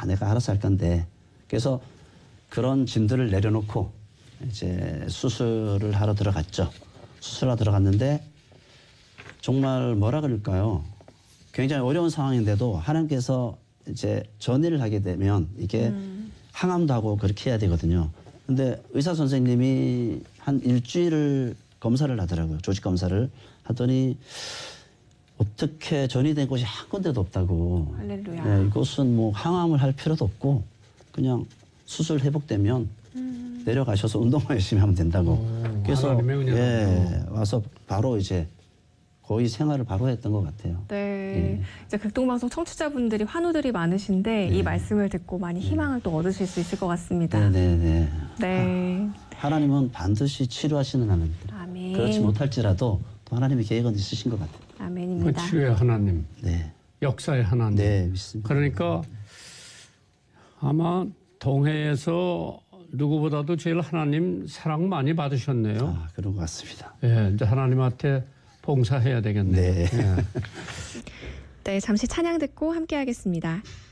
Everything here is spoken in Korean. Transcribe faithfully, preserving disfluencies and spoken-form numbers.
다 내가 알아서 할 건데. 그래서 그런 짐들을 내려놓고 이제 수술을 하러 들어갔죠. 수술하러 들어갔는데 정말 뭐라 그럴까요? 굉장히 어려운 상황인데도 하나님께서 이제 전이를 하게 되면 이게 음. 항암도 하고 그렇게 해야 되거든요. 근데 의사 선생님이 한 일주일을 검사를 하더라고요. 조직 검사를 하더니 어떻게 전이된 곳이 한 군데도 없다고. 할렐루야. 네, 이곳은 뭐 항암을 할 필요도 없고 그냥 수술 회복되면 음. 내려가셔서 운동만 열심히 하면 된다고. 오, 그래서 예, 와서 바로 이제 거의 생활을 바로 했던 것 같아요. 네. 예. 이제 극동방송 청취자분들이 환우들이 많으신데 네. 이 말씀을 듣고 많이 희망을 네. 또 얻으실 수 있을 것 같습니다. 네네네. 네, 네. 네. 하나님은 반드시 치료하시는 하나님. 아멘. 그렇지 못할지라도 또 하나님의 계획은 있으신 것 같아요. 아멘입니다. 그 치유의 하나님. 네. 역사의 하나님. 네, 믿습니다. 그러니까 아마 동해에서 누구보다도 제일 하나님 사랑 많이 받으셨네요. 아, 그런 것 같습니다. 예, 이제 하나님한테 봉사해야 되겠네요. 네. 예. 네, 잠시 찬양 듣고 함께 하겠습니다.